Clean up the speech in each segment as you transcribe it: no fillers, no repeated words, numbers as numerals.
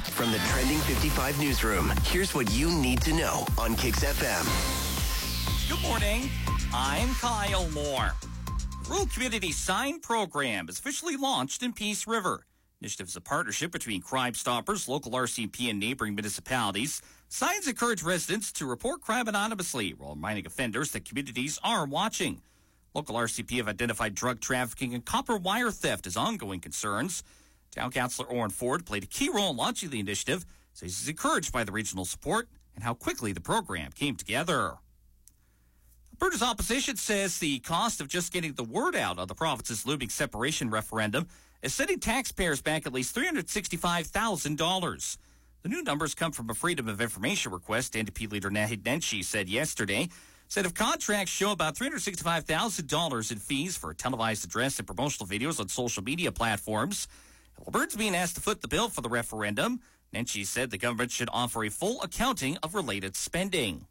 From the Trending 55 newsroom, here's what you need to know on Kicks FM. Good morning. I'm Kyle Moore. The Rural Community Sign Program is officially launched in Peace River. Initiative is a partnership between Crime Stoppers, local RCMP, and neighboring municipalities. Signs encourage residents to report crime anonymously while reminding offenders that communities are watching. Local RCMP have identified drug trafficking and copper wire theft as ongoing concerns. Town Councillor Oren Ford played a key role in launching the initiative, so he's encouraged by the regional support and how quickly the program came together. Alberta's opposition says the cost of just getting the word out on the province's looming separation referendum is setting taxpayers back at least $365,000. The new numbers come from a Freedom of Information request. NDP leader Naheed Nenshi said yesterday, if contracts show about $365,000 in fees for televised address and promotional videos on social media platforms, Alberta's being asked to foot the bill for the referendum. Nenshi said the government should offer a full accounting of related spending.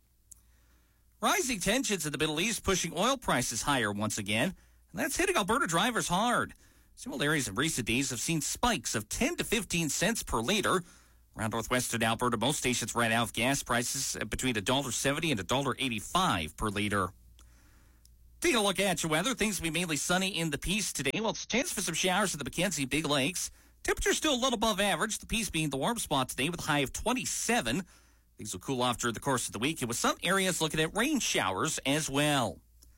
Rising tensions in the Middle East pushing oil prices higher once again, and that's hitting Alberta drivers hard. Several areas in recent days have seen spikes of 10 to 15 cents per liter. Around northwestern Alberta, most stations right now have gas prices between $1.70 and $1.85 per liter. Taking a look at your weather, things will be mainly sunny in the Peace today. Well, it's a chance for some showers in the Mackenzie Big Lakes. Temperature still a little above average, the Peace being the warm spot today with a high of 27. Things will cool off during the course of the week, and with some areas looking at rain showers as well.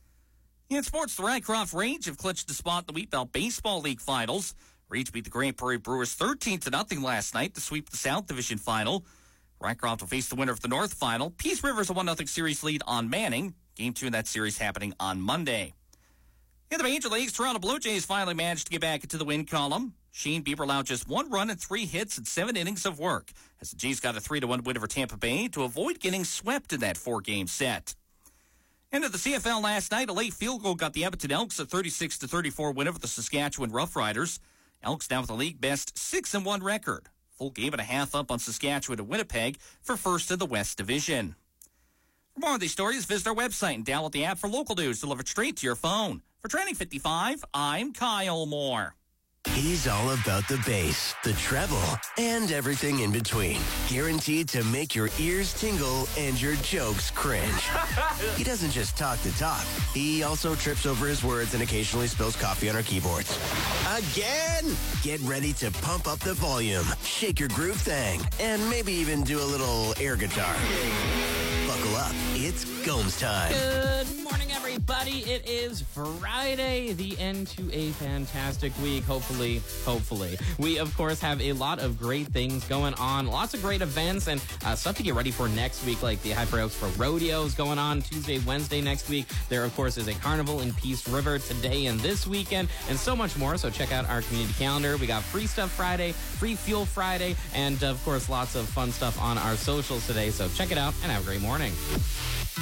In sports, the Rycroft Range have clinched the spot in the Wheatbelt Baseball League Finals. Range beat the Grand Prairie Brewers 13-0 last night to sweep the South Division Final. Rycroft will face the winner of the North Final. Peace River's a 1-0 series lead on Manning. Game 2 in that series happening on Monday. In the Major Leagues, Toronto Blue Jays finally managed to get back into the win column. Shane Bieber allowed just 1 run and 3 hits in 7 innings of work, as the Jays got a 3-1 win over Tampa Bay to avoid getting swept in that 4-game set. Into the CFL last night, a late field goal got the Edmonton Elks a 36-34 win over the Saskatchewan Roughriders. Elks now with a league-best 6-1 record. Full game and a half up on Saskatchewan and Winnipeg for first in the West Division. For more of these stories, visit our website and download the app for local news delivered straight to your phone. For Trending 55, I'm Kyle Moore. He's all about the bass, the treble, and everything in between. Guaranteed to make your ears tingle and your jokes cringe. He doesn't just talk the talk. He also trips over his words and occasionally spills coffee on our keyboards. Again! Get ready to pump up the volume, shake your groove thing, and maybe even do a little air guitar. Buckle up. It's Gomes time. Good morning, everybody. It is Friday, the end to a fantastic week. Hopefully. We, of course, have a lot of great things going on. Lots of great events and stuff to get ready for next week, like the High Prairie Oaks for Rodeos going on Tuesday, Wednesday next week. There, of course, is a carnival in Peace River today and this weekend, and so much more. So check out our community calendar. We got Free Stuff Friday, Free Fuel Friday, and, of course, lots of fun stuff on our socials today. So check it out and have a great morning.